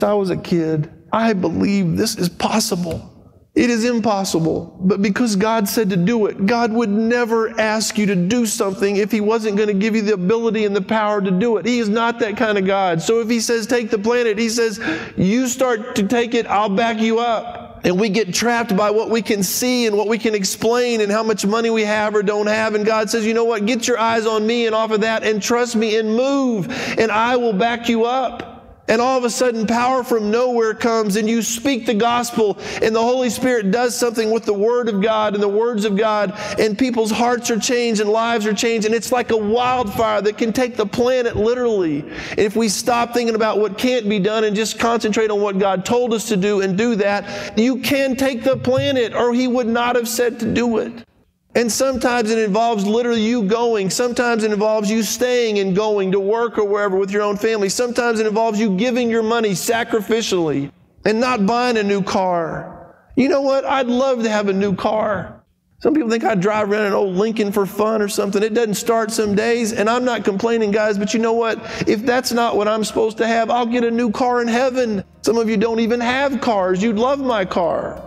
I was a kid, I believed this is possible. It is impossible, but because God said to do it, God would never ask you to do something if He wasn't going to give you the ability and the power to do it. He is not that kind of God. So if He says take the planet, He says you start to take it, I'll back you up. And we get trapped by what we can see and what we can explain and how much money we have or don't have. And God says, you know what, get your eyes on me and off of that and trust me and move, and I will back you up. And all of a sudden, power from nowhere comes, and you speak the gospel, and the Holy Spirit does something with the Word of God and the words of God, and people's hearts are changed and lives are changed, and it's like a wildfire that can take the planet literally. And if we stop thinking about what can't be done and just concentrate on what God told us to do and do that, you can take the planet, or He would not have said to do it. And sometimes it involves literally you going. Sometimes it involves you staying and going to work or wherever with your own family. Sometimes it involves you giving your money sacrificially and not buying a new car. You know what? I'd love to have a new car. Some people think I drive around an old Lincoln for fun or something. It doesn't start some days, and I'm not complaining, guys, but you know what? If that's not what I'm supposed to have, I'll get a new car in heaven. Some of you don't even have cars. You'd love my car.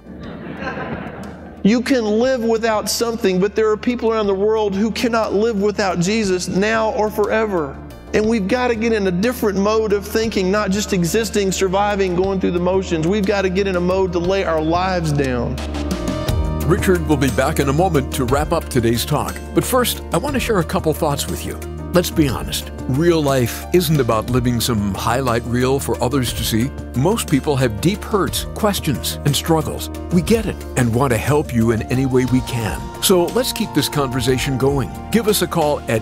You can live without something, but there are people around the world who cannot live without Jesus now or forever. And we've got to get in a different mode of thinking, not just existing, surviving, going through the motions. We've got to get in a mode to lay our lives down. Richard will be back in a moment to wrap up today's talk. But first, I want to share a couple thoughts with you. Let's be honest. Real life isn't about living some highlight reel for others to see. Most people have deep hurts, questions, and struggles. We get it and want to help you in any way we can. So let's keep this conversation going. Give us a call at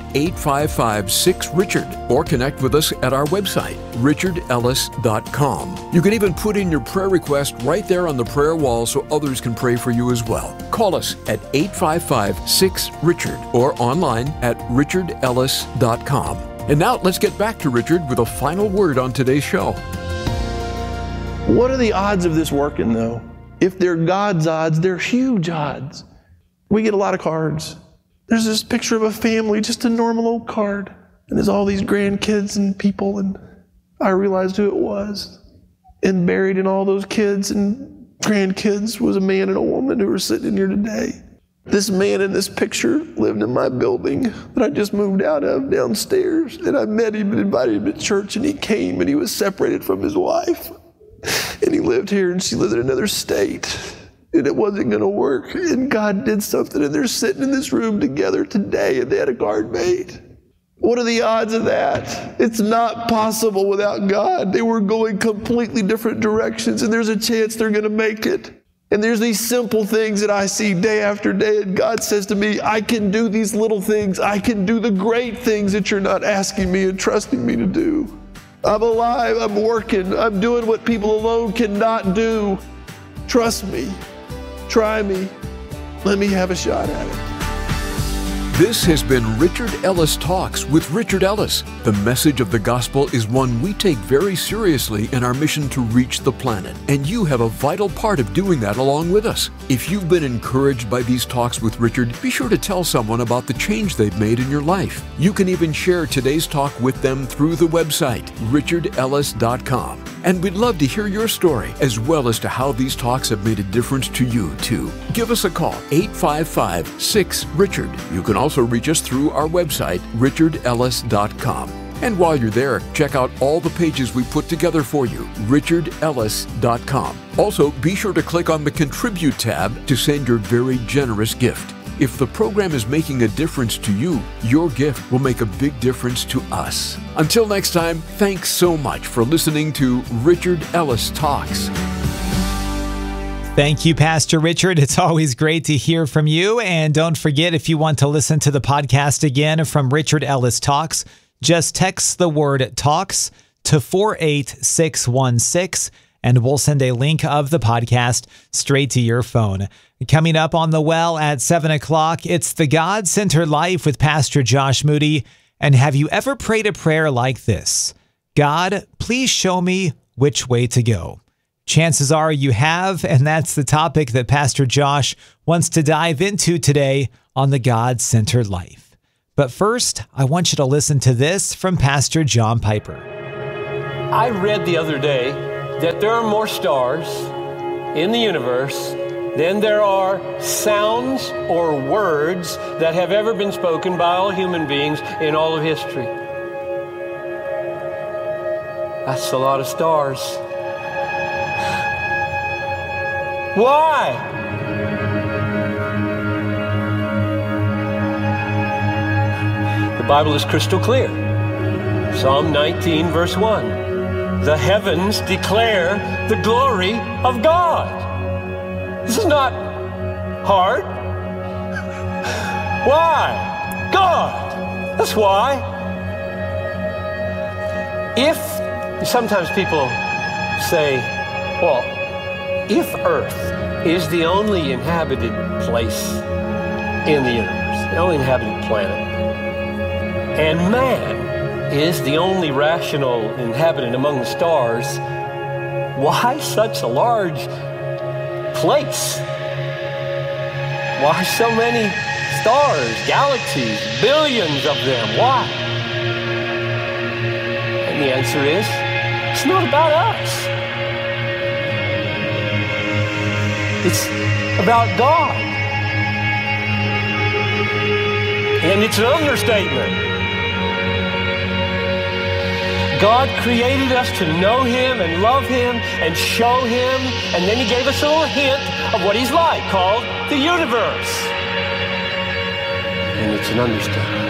855-6-RICHARD or connect with us at our website, richardellis.com. You can even put in your prayer request right there on the prayer wall so others can pray for you as well. Call us at 855-6-RICHARD or online at richardellis.com. And now let's get back to Richard with a final word on today's show. What are the odds of this working, though? If they're God's odds, they're huge odds. We get a lot of cards. There's this picture of a family, just a normal old card. And there's all these grandkids and people, and I realized who it was. And buried in all those kids and grandkids was a man and a woman who were sitting in here today. This man in this picture lived in my building that I just moved out of downstairs. And I met him and invited him to church, and he came, and he was separated from his wife. And he lived here, and she lived in another state. And it wasn't going to work. And God did something, and they're sitting in this room together today, and they had a card made. What are the odds of that? It's not possible without God. They were going completely different directions, and there's a chance they're going to make it. And there's these simple things that I see day after day, and God says to me, I can do these little things. I can do the great things that you're not asking me and trusting me to do. I'm alive, I'm working, I'm doing what people alone cannot do. Trust me, try me, let me have a shot at it. This has been Richard Ellis Talks with Richard Ellis. The message of the gospel is one we take very seriously in our mission to reach the planet, and you have a vital part of doing that along with us. If you've been encouraged by these talks with Richard, be sure to tell someone about the change they've made in your life. You can even share today's talk with them through the website, richardellis.com. And we'd love to hear your story, as well as to how these talks have made a difference to you, too. Give us a call, 855-6-RICHARD. You can also reach us through our website, richardellis.com. And while you're there, check out all the pages we put together for you, richardellis.com. Also, be sure to click on the Contribute tab to send your very generous gift. If the program is making a difference to you, your gift will make a big difference to us. Until next time, thanks so much for listening to Richard Ellis Talks. Thank you, Pastor Richard. It's always great to hear from you. And don't forget, if you want to listen to the podcast again from Richard Ellis Talks, just text the word TALKS to 48616, and we'll send a link of the podcast straight to your phone. Coming up on The Well at 7 o'clock, it's The God-Centered Life with Pastor Josh Moody. And have you ever prayed a prayer like this? God, please show me which way to go. Chances are you have, and that's the topic that Pastor Josh wants to dive into today on The God-Centered Life. But first, I want you to listen to this from Pastor John Piper. I read the other day that there are more stars in the universe than there are sounds or words that have ever been spoken by all human beings in all of history. That's a lot of stars. Why? The Bible is crystal clear. Psalm 19, verse 1. The heavens declare the glory of God. This is not hard. Why? God. That's why. If sometimes people say, well, if Earth is the only inhabited place in the universe, the only inhabited planet, and man is the only rational inhabitant among the stars, why such a large place? Why so many stars, galaxies, billions of them? Why? And the answer is, it's not about us. It's about God. And it's an understatement. God created us to know Him and love Him and show Him, and then He gave us a little hint of what He's like, called the universe. And it's an understatement.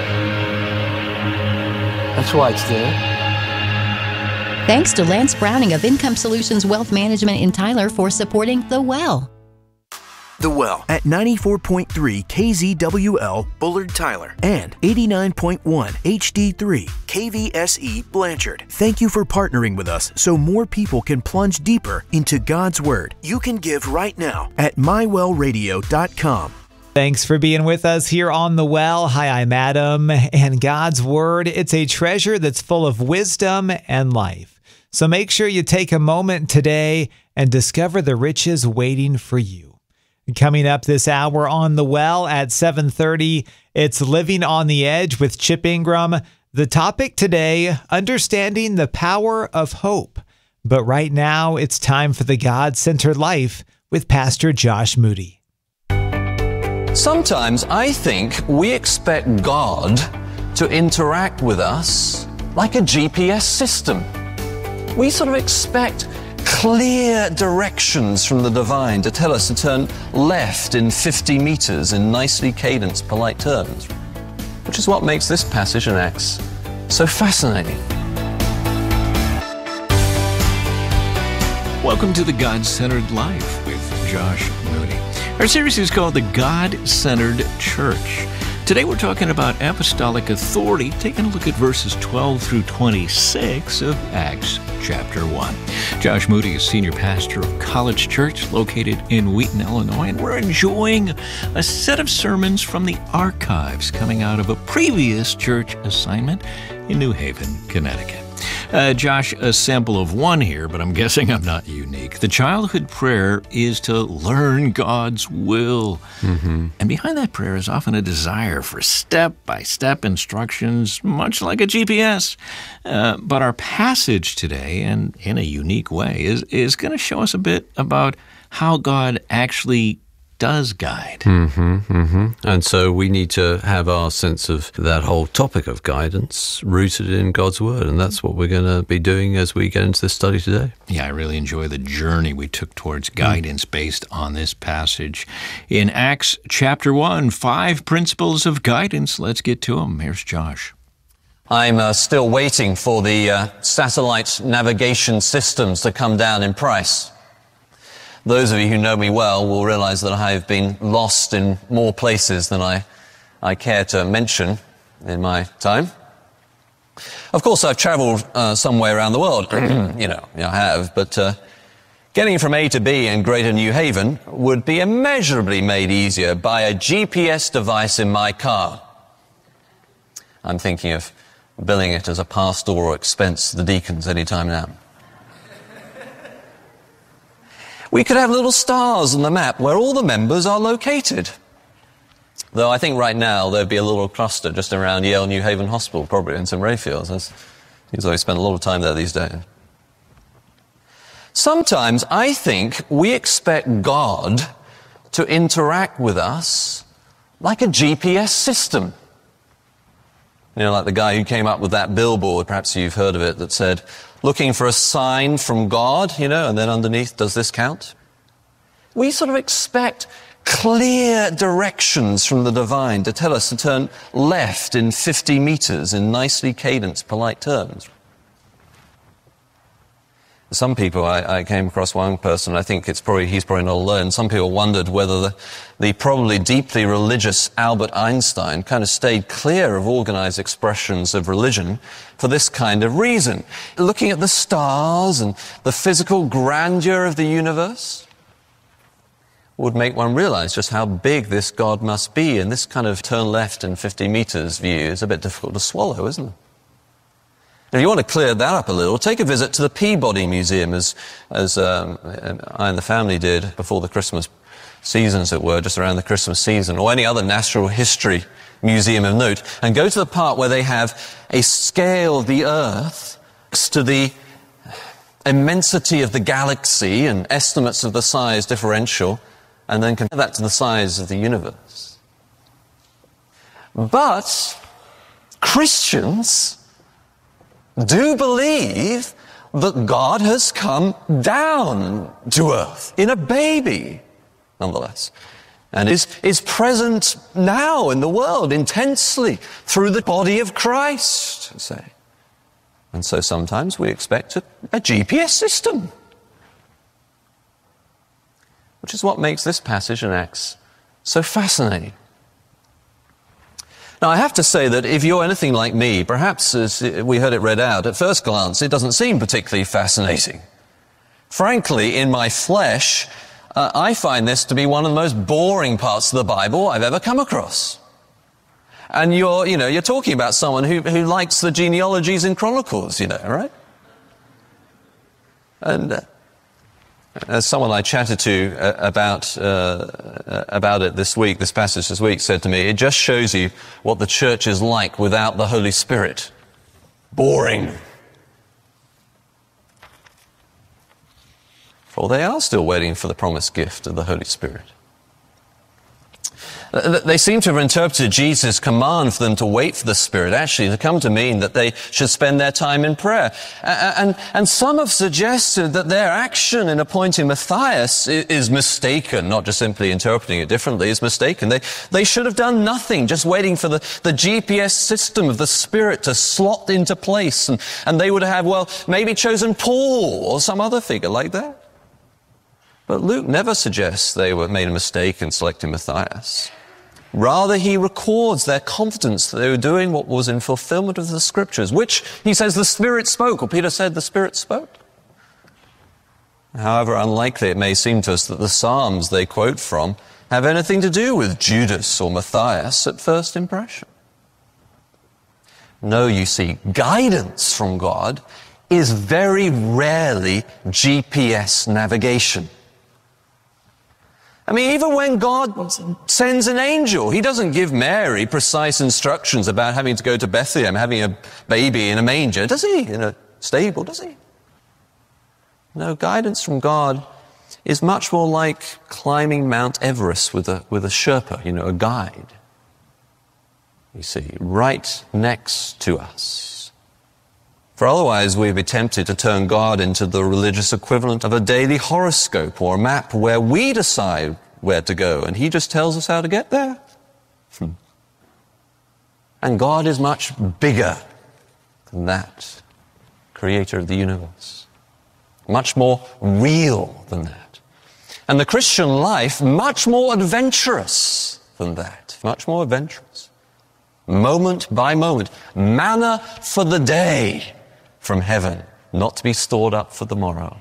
That's why it's there. Thanks to Lance Browning of Income Solutions Wealth Management in Tyler for supporting The Well. The Well at 94.3 KZWL Bullard Tyler and 89.1 HD3 KVSE Blanchard. Thank you for partnering with us so more people can plunge deeper into God's Word. You can give right now at mywellradio.com. Thanks for being with us here on The Well. Hi, I'm Adam, and God's Word, it's a treasure that's full of wisdom and life. So make sure you take a moment today and discover the riches waiting for you. Coming up this hour on The Well at 7:30, it's Living on the Edge with Chip Ingram. The topic today, understanding the power of hope. But right now, it's time for the God-Centered Life with Pastor Josh Moody. Sometimes I think we expect God to interact with us like a GPS system. We sort of expect clear directions from the divine to tell us to turn left in 50 meters in nicely cadenced, polite terms, which is what makes this passage in Acts so fascinating. Welcome to the God-Centered Life with Josh Moody. Our series is called The God-Centered Church. Today we're talking about apostolic authority, taking a look at verses 12 through 26 of Acts chapter 1. Josh Moody is senior pastor of College Church located in Wheaton, Illinois, and we're enjoying a set of sermons from the archives coming out of a previous church assignment in New Haven, Connecticut. Josh, a sample of one here, but I'm guessing I'm not unique. The childhood prayer is to learn God's will. Mm-hmm. And behind that prayer is often a desire for step-by-step instructions, much like a GPS. But our passage today, and in a unique way, is going to show us a bit about how God actually does guide. Mm-hmm, mm-hmm. And so we need to have our sense of that whole topic of guidance rooted in God's Word, and that's what we're going to be doing as we get into this study today. Yeah, I really enjoy the journey we took towards guidance based on this passage. In Acts chapter 1, 5 principles of guidance. Let's get to them. Here's Josh. I'm still waiting for the satellite navigation systems to come down in price. Those of you who know me well will realize that I have been lost in more places than I care to mention in my time. Of course, I've traveled some way around the world, I have, but getting from A to B in Greater New Haven would be immeasurably made easier by a GPS device in my car. I'm thinking of billing it as a pastoral expense to the deacons any time now. We could have little stars on the map where all the members are located. Though I think right now there'd be a little cluster just around Yale New Haven Hospital, probably, in some Rayfields. Because I spend a lot of time there these days. Sometimes I think we expect God to interact with us like a GPS system. You know, like the guy who came up with that billboard, perhaps you've heard of it, that said, looking for a sign from God, you know, and then underneath, does this count? We sort of expect clear directions from the divine to tell us to turn left in 50 meters in nicely cadenced, polite terms. Some people, I came across one person, I think he's probably not alone. Some people wondered whether the probably deeply religious Albert Einstein kind of stayed clear of organized expressions of religion for this kind of reason. Looking at the stars and the physical grandeur of the universe would make one realize just how big this God must be, and this kind of turn left in 50 meters view is a bit difficult to swallow, isn't it? If you want to clear that up a little, take a visit to the Peabody Museum, as I and the family did before the Christmas season, as it were, just around the Christmas season, or any other natural history museum of note, and go to the part where they have a scale of the Earth to the immensity of the galaxy and estimates of the size differential, and then compare that to the size of the universe. But Christians do believe that God has come down to earth in a baby, nonetheless, and is present now in the world intensely through the body of Christ, say. And so sometimes we expect a GPS system, which is what makes this passage in Acts so fascinating. Now, I have to say that if you're anything like me, perhaps as we heard it read out, at first glance, it doesn't seem particularly fascinating. Frankly, in my flesh, I find this to be one of the most boring parts of the Bible I've ever come across. And you're talking about someone who likes the genealogies and chronicles, right? And as someone I chatted to about it this passage this week, said to me, it just shows you what the church is like without the Holy Spirit. Boring. For they are still waiting for the promised gift of the Holy Spirit. They seem to have interpreted Jesus' command for them to wait for the Spirit, actually, to come to mean that they should spend their time in prayer. And some have suggested that their action in appointing Matthias is mistaken, not just simply interpreting it differently, is mistaken. They should have done nothing, just waiting for the GPS system of the Spirit to slot into place. And they would have, maybe chosen Paul or some other figure like that. But Luke never suggests they made a mistake in selecting Matthias. Rather, he records their confidence that they were doing what was in fulfillment of the Scriptures, which, he says, the Spirit spoke, or Peter said the Spirit spoke. However unlikely it may seem to us that the Psalms they quote from have anything to do with Judas or Matthias at first impression. No, you see, guidance from God is very rarely GPS navigation. I mean, even when God sends an angel, he doesn't give Mary precise instructions about having to go to Bethlehem, having a baby in a manger, does he? In a stable, does he? No, guidance from God is much more like climbing Mount Everest with a Sherpa, a guide. You see, right next to us. For otherwise we'd be tempted to turn God into the religious equivalent of a daily horoscope or a map where we decide where to go and he just tells us how to get there. And God is much bigger than that, creator of the universe. Much more real than that. And the Christian life, much more adventurous than that. Much more adventurous. Moment by moment. Manna for the day from heaven, not to be stored up for the morrow.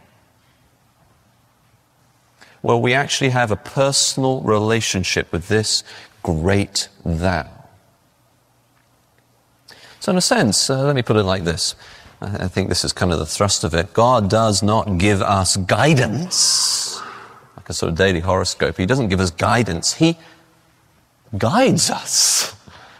Well, we actually have a personal relationship with this great thou. So in a sense, let me put it like this. I think this is kind of the thrust of it. God does not give us guidance, like a sort of daily horoscope. He doesn't give us guidance. He guides us.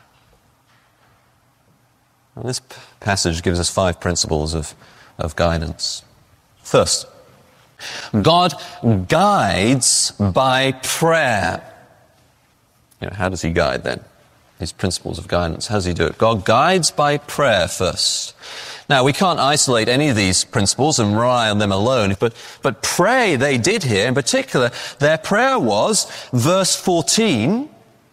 And this passage gives us 5 principles of guidance. First, God guides by prayer. How does he guide then? His principles of guidance. How does he do it? God guides by prayer first. Now, we can't isolate any of these principles and rely on them alone, but pray they did here. In particular, their prayer was, verse 14,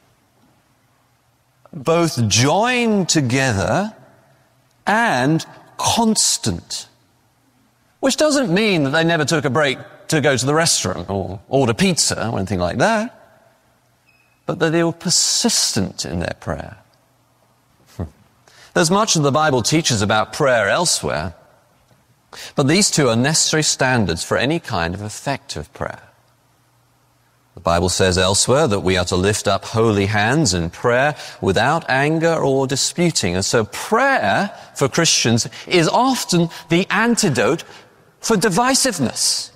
both joined together and constant. Which doesn't mean that they never took a break to go to the restaurant or order pizza or anything like that, but that they were persistent in their prayer. There's much that the Bible teaches about prayer elsewhere, but these two are necessary standards for any kind of effective prayer. The Bible says elsewhere that we are to lift up holy hands in prayer without anger or disputing. And so prayer for Christians is often the antidote for divisiveness.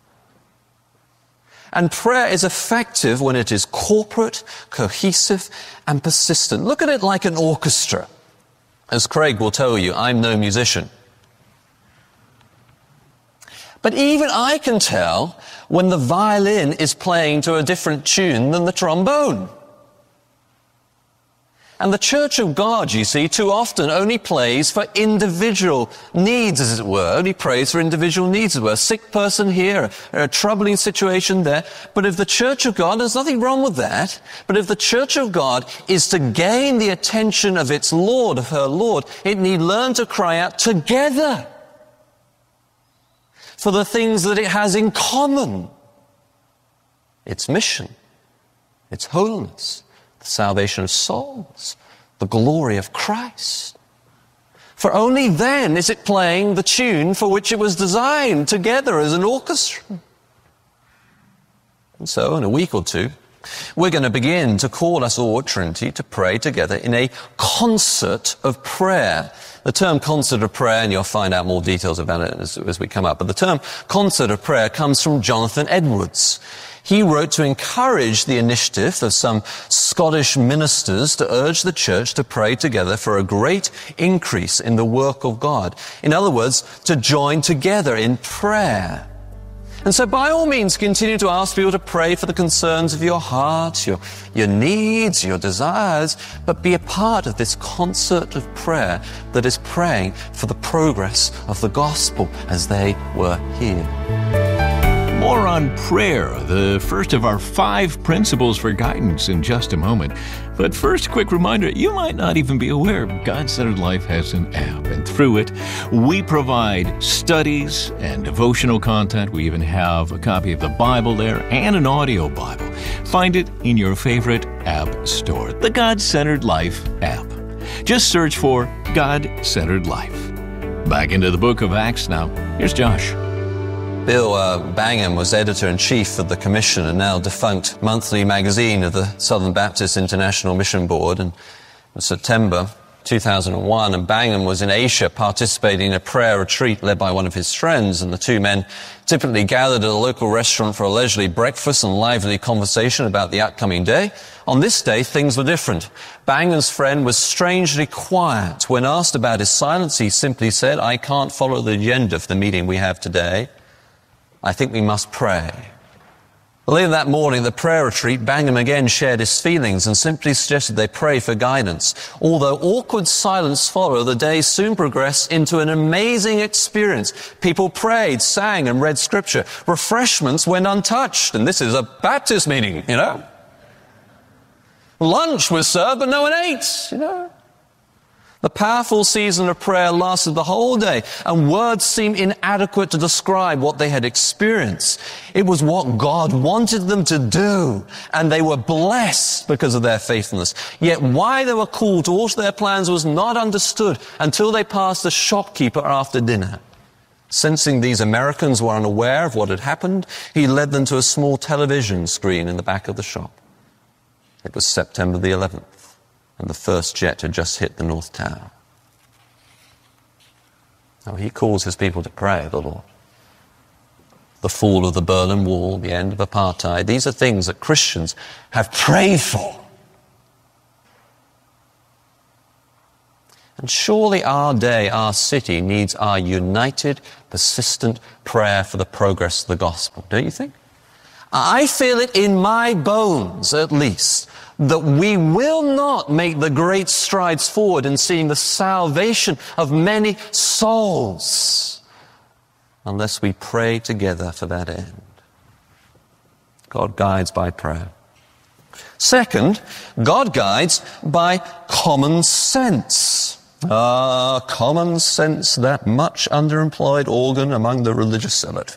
And prayer is effective when it is corporate, cohesive, and persistent. Look at it like an orchestra. As Craig will tell you, I'm no musician. But even I can tell when the violin is playing to a different tune than the trombone. And the Church of God, you see, too often only plays for individual needs, as it were. Only prays for individual needs, as it were. A sick person here, a troubling situation there. But if the Church of God, there's nothing wrong with that, but if the Church of God is to gain the attention of its Lord, of her Lord, it need learn to cry out together for the things that it has in common. Its mission, its holiness, the salvation of souls, the glory of Christ. For only then is it playing the tune for which it was designed together as an orchestra. And so, in a week or two, we're going to begin to call us all, Trinity, to pray together in a concert of prayer. The term concert of prayer, and you'll find out more details about it as we come up, but the term concert of prayer comes from Jonathan Edwards. He wrote to encourage the initiative of some Scottish ministers to urge the church to pray together for a great increase in the work of God. In other words, to join together in prayer. And so by all means, continue to ask people to pray for the concerns of your heart, your needs, your desires, but be a part of this concert of prayer that is praying for the progress of the gospel as they were here. More on prayer, the first of our 5 principles for guidance, in just a moment. But first, a quick reminder, you might not even be aware God-Centered Life has an app, and through it, we provide studies and devotional content. We even have a copy of the Bible there and an audio Bible. Find it in your favorite app store, the God-Centered Life app. Just search for God-Centered Life. Back into the book of Acts now. Here's Josh. Bill Bangham was editor-in-chief of the Commission, a now defunct monthly magazine of the Southern Baptist International Mission Board. And in September 2001, and Bangham was in Asia participating in a prayer retreat led by one of his friends, and the two men typically gathered at a local restaurant for a leisurely breakfast and lively conversation about the upcoming day. On this day, things were different. Bangham's friend was strangely quiet. When asked about his silence, he simply said, "I can't follow the agenda for the meeting we have today. I think we must pray." Later that morning, at the prayer retreat, Bangham again shared his feelings and simply suggested they pray for guidance. Although awkward silence followed, the day soon progressed into an amazing experience. People prayed, sang, and read scripture. Refreshments went untouched, and this is a Baptist meeting, you know. Lunch was served, but no one ate, you know. The powerful season of prayer lasted the whole day, and words seemed inadequate to describe what they had experienced. It was what God wanted them to do, and they were blessed because of their faithfulness. Yet why they were called to alter their plans was not understood until they passed the shopkeeper after dinner. Sensing these Americans were unaware of what had happened, he led them to a small television screen in the back of the shop. It was September the 11th. And the first jet had just hit the North Tower. Now, he calls his people to pray, the Lord. The fall of the Berlin Wall, the end of apartheid, these are things that Christians have prayed for. And surely our day, our city, needs our united, persistent prayer for the progress of the gospel, don't you think? I feel it in my bones, at least, that we will not make the great strides forward in seeing the salvation of many souls unless we pray together for that end. God guides by prayer. Second, God guides by common sense. Common sense, that much underemployed organ among the religious zealot.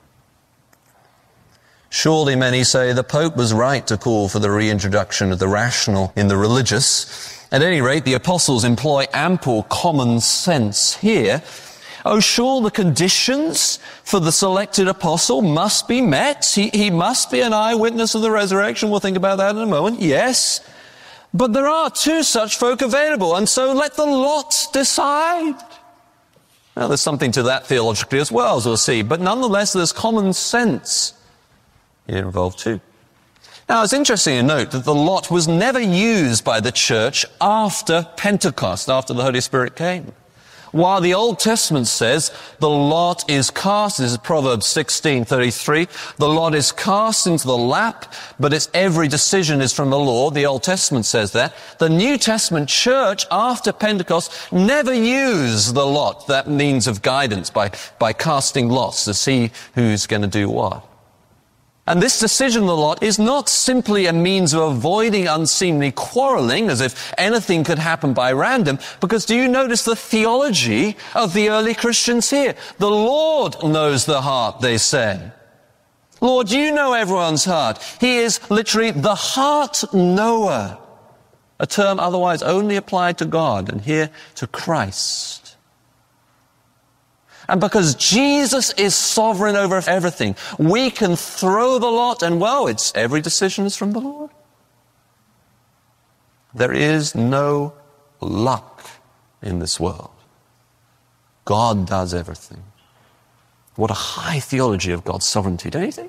Surely many say the Pope was right to call for the reintroduction of the rational in the religious. At any rate, the apostles employ ample common sense here. Oh, sure, the conditions for the selected apostle must be met. He must be an eyewitness of the resurrection. We'll think about that in a moment. Yes. But there are two such folk available, and so let the lot decide. Now, there's something to that theologically as well, as we'll see. But nonetheless, there's common sense here involved too. Now, it's interesting to note that the lot was never used by the church after Pentecost, after the Holy Spirit came. While the Old Testament says the lot is cast, this is Proverbs 16:33, the lot is cast into the lap, but its every decision is from the Lord. The Old Testament says that. The New Testament church, after Pentecost, never used the lot, that means of guidance, by casting lots to see who's going to do what. And this decision of the lot is not simply a means of avoiding unseemly quarreling, as if anything could happen by random, because do you notice the theology of the early Christians here? The Lord knows the heart, they say. Lord, you know everyone's heart. He is literally the heart knower, a term otherwise only applied to God, and here to Christ. And because Jesus is sovereign over everything, we can throw the lot and, well, every decision is from the Lord. There is no luck in this world. God does everything. What a high theology of God's sovereignty, don't you think?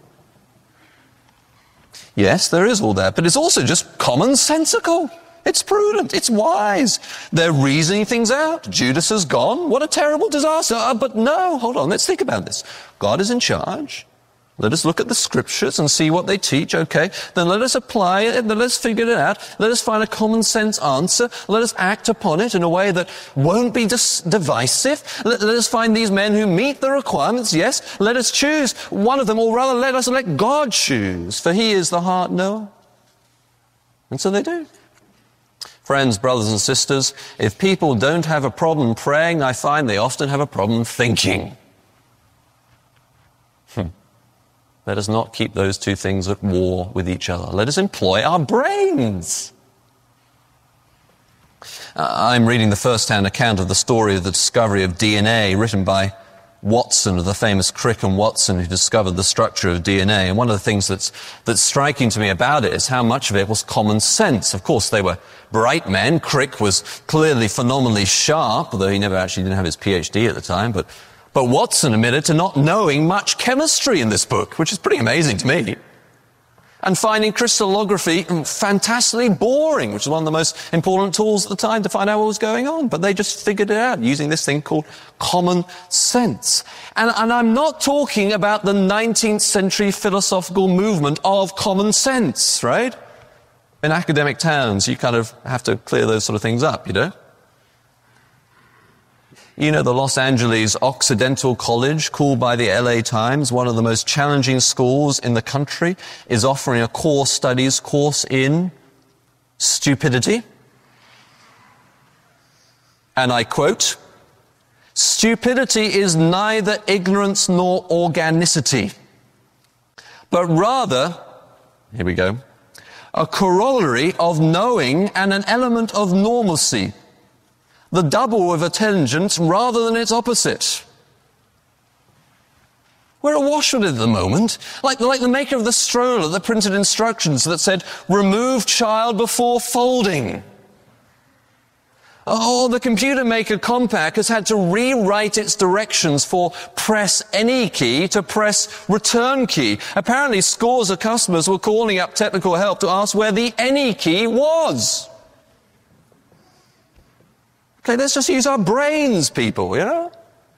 Yes, there is all that, but it's also just commonsensical. It's prudent. It's wise. They're reasoning things out. Judas has gone. What a terrible disaster. But no, hold on. Let's think about this. God is in charge. Let us look at the scriptures and see what they teach. Okay. Then let us apply it. Then let's figure it out. Let us find a common sense answer. Let us act upon it in a way that won't be divisive. Let us find these men who meet the requirements. Yes. Let us choose one of them, or rather let us let God choose, for he is the heart knower. And so they do. Friends, brothers and sisters, if people don't have a problem praying, I find they often have a problem thinking. Let us not keep those two things at war with each other. Let us employ our brains. I'm reading the first-hand account of the story of the discovery of DNA, written by Watson, the famous Crick and Watson, who discovered the structure of DNA. And one of the things that's striking to me about it is how much of it was common sense. Of course, they were bright men. Crick was clearly phenomenally sharp, although he didn't have his PhD at the time. But Watson admitted to not knowing much chemistry in this book, which is pretty amazing to me. And finding crystallography fantastically boring, which is one of the most important tools at the time to find out what was going on. But they just figured it out using this thing called common sense. And I'm not talking about the 19th century philosophical movement of common sense, right? In academic towns, you kind of have to clear those sort of things up, you know? You know, the Los Angeles Occidental College, called by the LA Times one of the most challenging schools in the country, is offering a core studies course in stupidity. And I quote, "Stupidity is neither ignorance nor organicity, but rather," here we go, "a corollary of knowing and an element of normalcy. The double of intelligence rather than its opposite." We're awash with it at the moment, like the maker of the stroller that printed instructions that said, "Remove child before folding." Oh, the computer maker Compaq has had to rewrite its directions for press any key to press return key. Apparently, scores of customers were calling up technical help to ask where the any key was. Okay, let's just use our brains, people, you know?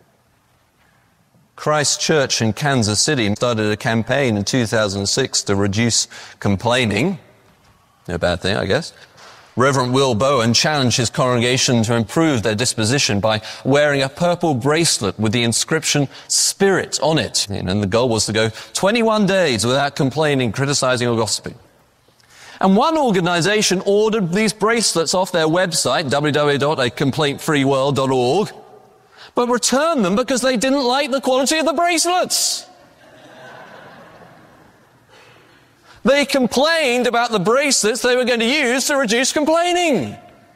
Christ Church in Kansas City started a campaign in 2006 to reduce complaining. No bad thing, I guess. Reverend Will Bowen challenged his congregation to improve their disposition by wearing a purple bracelet with the inscription Spirit on it. And the goal was to go 21 days without complaining, criticizing, or gossiping. And one organization ordered these bracelets off their website, www.acomplaintfreeworld.org, but returned them because they didn't like the quality of the bracelets. They complained about the bracelets they were going to use to reduce complaining.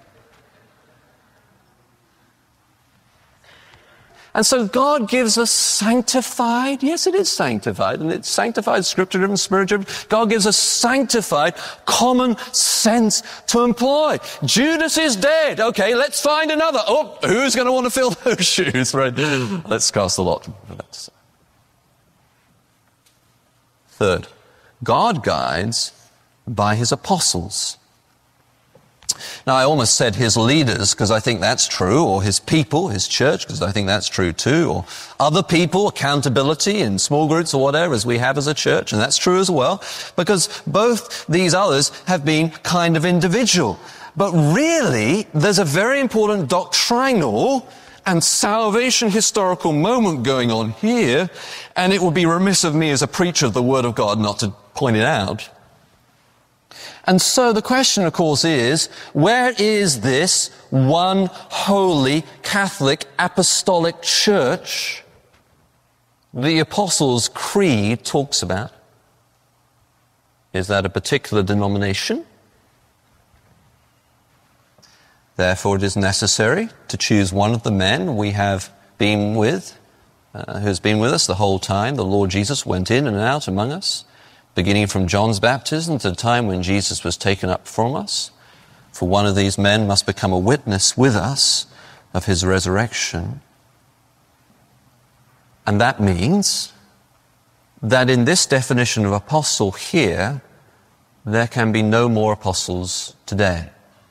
And so God gives us sanctified, yes, it is sanctified, and it's sanctified, scripture-driven, spirit-driven. God gives us sanctified common sense to employ. Judas is dead. Okay, let's find another. Oh, who's going to want to fill those shoes? Right. Let's cast the lot. Third, God guides by his apostles. Now, I almost said his leaders because I think that's true, or his people, his church, because I think that's true too, or other people, accountability in small groups or whatever, as we have as a church, and that's true as well, because both these others have been kind of individual. But really, there's a very important doctrinal and salvation historical moment going on here, and it would be remiss of me as a preacher of the Word of God not to point it out. And so the question, of course, is, where is this one holy Catholic apostolic church the Apostles' Creed talks about? Is that a particular denomination? Therefore, it is necessary to choose one of the men we have been with, who has been with us the whole time. The Lord Jesus went in and out among us, beginning from John's baptism to the time when Jesus was taken up from us. For one of these men must become a witness with us of his resurrection. And that means that in this definition of apostle here, there can be no more apostles today.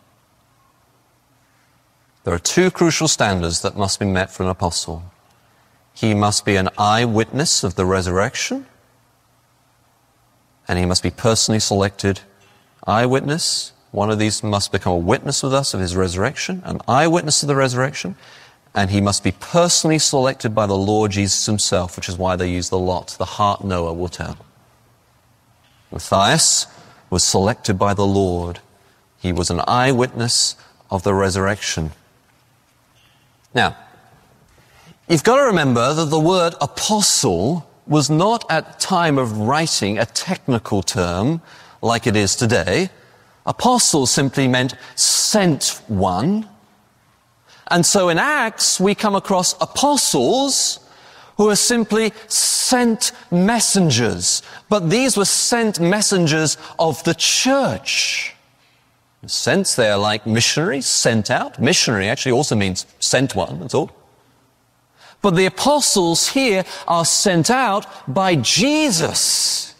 There are two crucial standards that must be met for an apostle. He must be an eyewitness of the resurrection, and he must be personally selected. Eyewitness, one of these must become a witness with us of his resurrection, an eyewitness of the resurrection, and he must be personally selected by the Lord Jesus himself, which is why they use the lot. The heart knower will tell. Matthias was selected by the Lord. He was an eyewitness of the resurrection. Now, you've got to remember that the word apostle was not at time of writing a technical term like it is today. Apostle simply meant sent one. And so in Acts, we come across apostles who are simply sent messengers. But these were sent messengers of the church. In a sense, they are like missionaries sent out. Missionary actually also means sent one, that's all. But the apostles here are sent out by Jesus.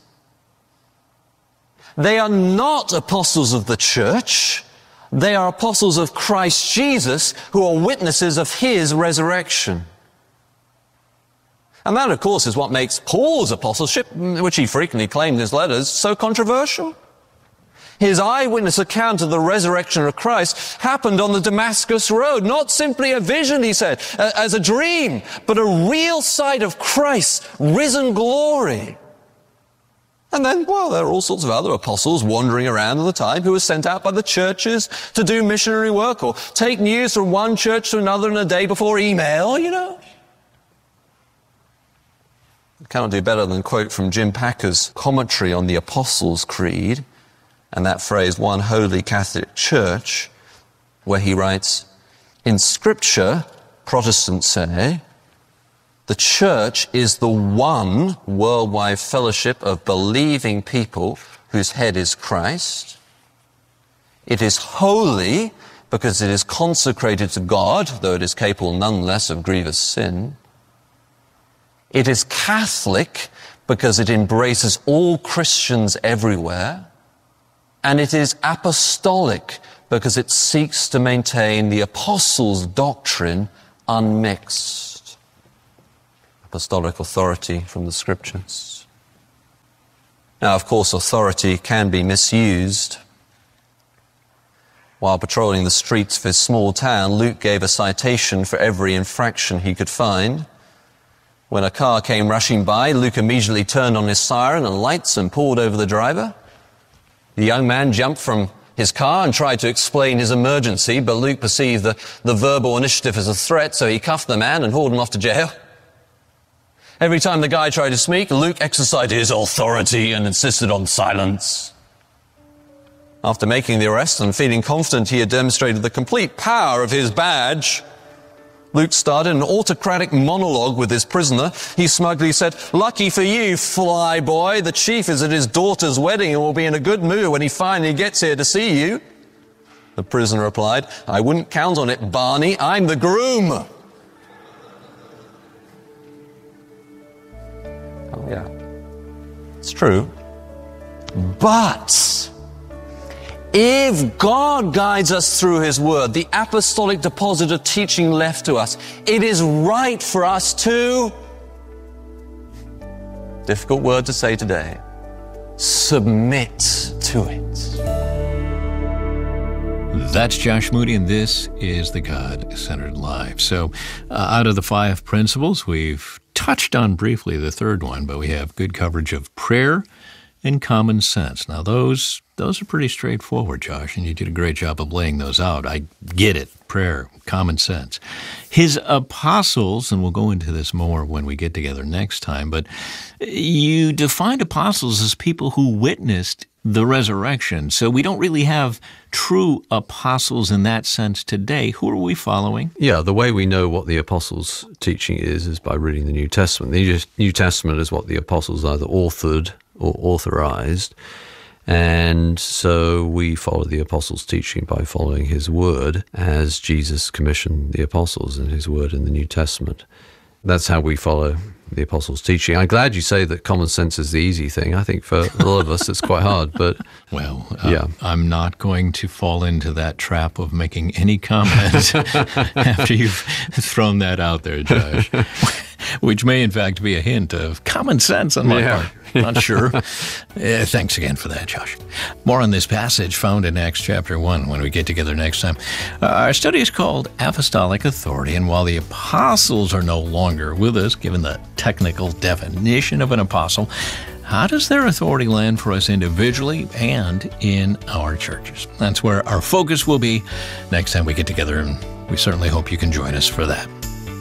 They are not apostles of the church. They are apostles of Christ Jesus who are witnesses of his resurrection. And that, of course, is what makes Paul's apostleship, which he frequently claimed in his letters, so controversial. His eyewitness account of the resurrection of Christ happened on the Damascus Road. Not simply a vision, he said, as a dream, but a real sight of Christ's risen glory. And then, well, there are all sorts of other apostles wandering around at the time who were sent out by the churches to do missionary work or take news from one church to another in a day before email, you know. I cannot do better than quote from Jim Packer's commentary on the Apostles' Creed, and that phrase, one holy Catholic church, where he writes, in Scripture, Protestants say, the church is the one worldwide fellowship of believing people whose head is Christ. It is holy because it is consecrated to God, though it is capable nonetheless of grievous sin. It is Catholic because it embraces all Christians everywhere. And it is apostolic because it seeks to maintain the apostles' doctrine unmixed. Apostolic authority from the Scriptures. Now, of course, authority can be misused. While patrolling the streets of his small town, Luke gave a citation for every infraction he could find. When a car came rushing by, Luke immediately turned on his siren and lights and pulled over the driver. The young man jumped from his car and tried to explain his emergency, but Luke perceived the verbal initiative as a threat, so he cuffed the man and hauled him off to jail. Every time the guy tried to speak, Luke exercised his authority and insisted on silence. After making the arrest and feeling confident he had demonstrated the complete power of his badge, Luke started an autocratic monologue with his prisoner. He smugly said, "Lucky for you, fly boy, the chief is at his daughter's wedding and will be in a good mood when he finally gets here to see you." The prisoner replied, "I wouldn't count on it, Barney. I'm the groom." Oh, yeah. It's true. But if God guides us through His Word, the apostolic deposit of teaching left to us, it is right for us to, difficult word to say today, submit to it. That's Josh Moody, and this is the God-Centered Life. So, out of the 5 principles, we've touched on briefly the third one, but we have good coverage of prayer and common sense. Now, those are pretty straightforward, Josh, and you did a great job of laying those out. I get it. Prayer, common sense. His apostles, and we'll go into this more when we get together next time, but you defined apostles as people who witnessed the resurrection. So we don't really have true apostles in that sense today. Who are we following? Yeah, the way we know what the apostles' teaching is by reading the New Testament. The New Testament is what the apostles either authored or authorized. And so we follow the apostles' teaching by following his word as Jesus commissioned the apostles in his word in the New Testament. That's how we follow the apostles' teaching. I'm glad you say that common sense is the easy thing. I think for a lot of us it's quite hard, but well, yeah. I'm not going to fall into that trap of making any comment after you've thrown that out there, Josh, which may in fact be a hint of common sense on my part. Not sure. Thanks again for that, Josh. More on this passage found in Acts chapter 1 when we get together next time. Our study is called Apostolic Authority, and while the apostles are no longer with us, given the technical definition of an apostle, how does their authority land for us individually and in our churches? That's where our focus will be next time we get together, and we certainly hope you can join us for that.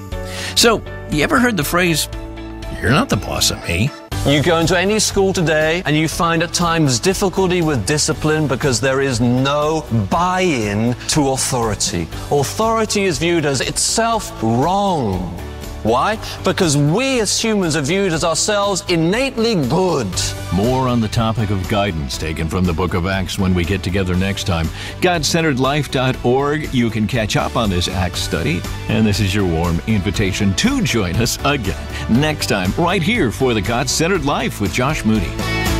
So, you ever heard the phrase, "You're not the boss of me"? You go into any school today and you find at times difficulty with discipline because there is no buy-in to authority. Authority is viewed as itself wrong. Why? Because we as humans are viewed as ourselves innately good. More on the topic of guidance taken from the book of Acts when we get together next time. GodCenteredLife.org. You can catch up on this Acts study, and this is your warm invitation to join us again next time right here for the God-Centered Life with Josh Moody.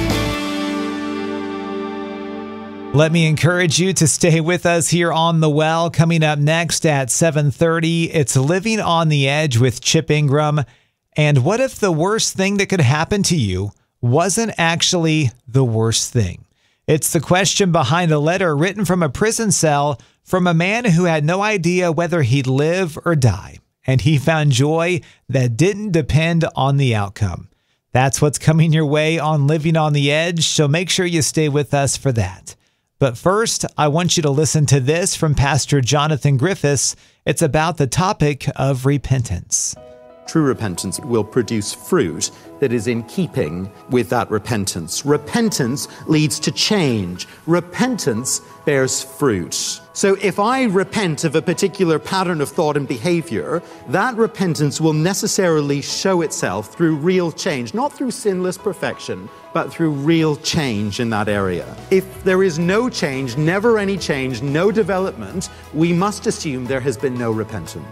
Let me encourage you to stay with us here on The Well. Coming up next at 7:30, it's Living on the Edge with Chip Ingram. And what if the worst thing that could happen to you wasn't actually the worst thing? It's the question behind a letter written from a prison cell from a man who had no idea whether he'd live or die. And he found joy that didn't depend on the outcome. That's what's coming your way on Living on the Edge, so make sure you stay with us for that. But first, I want you to listen to this from Pastor Jonathan Griffiths. It's about the topic of repentance. True repentance will produce fruit that is in keeping with that repentance. Repentance leads to change. Repentance bears fruit. So if I repent of a particular pattern of thought and behavior, that repentance will necessarily show itself through real change, not through sinless perfection, but through real change in that area. If there is no change, never any change, no development, we must assume there has been no repentance.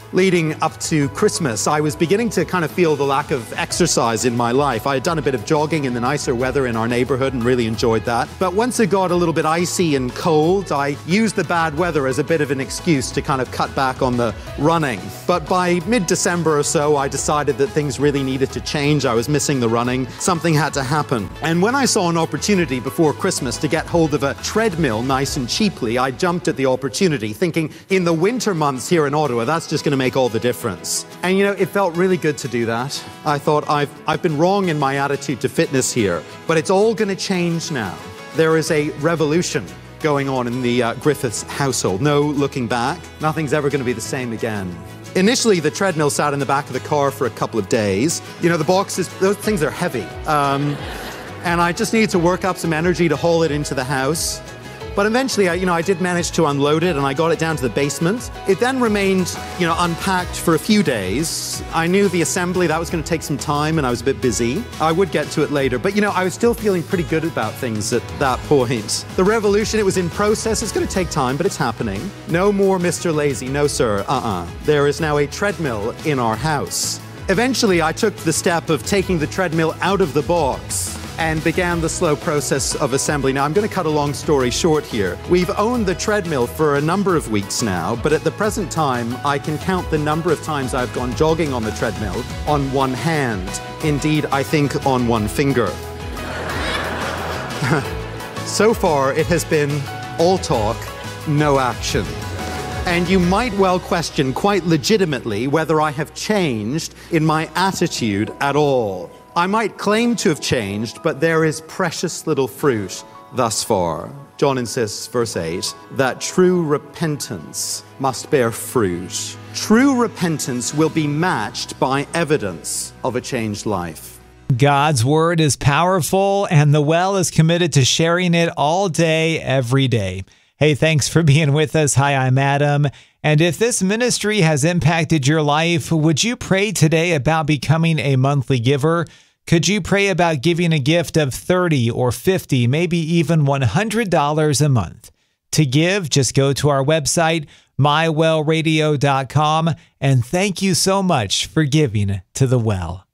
leading up to Christmas, I was beginning to kind of feel the lack of exercise in my life. I had done a bit of jogging in the nicer weather in our neighborhood and really enjoyed that. But once it got a little bit icy and cold, I used the bad weather as a bit of an excuse to kind of cut back on the running. But by mid-December or so, I decided that things really needed to change. I was missing the running. Something had to happen. And when I saw an opportunity before Christmas to get hold of a treadmill nice and cheaply, I jumped at the opportunity, thinking in the winter months here in Ottawa, that's just going to make all the difference. And you know, it felt really good to do that. I thought I've been wrong in my attitude to fitness here, but it's all going to change now. There is a revolution going on in the Griffiths household. No looking back. Nothing's ever going to be the same again. Initially, the treadmill sat in the back of the car for a couple of days. You know, the boxes, those things are heavy. And I just needed to work up some energy to haul it into the house. But eventually, I did manage to unload it and I got it down to the basement. It then remained, unpacked for a few days. I knew the assembly, that was going to take some time and I was a bit busy. I would get to it later. But, I was still feeling pretty good about things at that point. The revolution, it was in process. It's going to take time, but it's happening. No more Mr. Lazy. No, sir. There is now a treadmill in our house. Eventually, I took the step of taking the treadmill out of the box and began the slow process of assembly. Now, I'm going to cut a long story short here. We've owned the treadmill for a number of weeks now, but at the present time, I can count the number of times I've gone jogging on the treadmill on one hand. Indeed, I think on one finger. So far, it has been all talk, no action. And you might well question quite legitimately whether I have changed in my attitude at all. I might claim to have changed, but there is precious little fruit thus far. John insists, verse 8, that true repentance must bear fruit. True repentance will be matched by evidence of a changed life. God's word is powerful, and The Well is committed to sharing it all day, every day. Hey, thanks for being with us. Hi, I'm Adam. And if this ministry has impacted your life, would you pray today about becoming a monthly giver? Could you pray about giving a gift of $30 or $50, maybe even $100 a month? To give, just go to our website, mywellradio.com, and thank you so much for giving to The Well.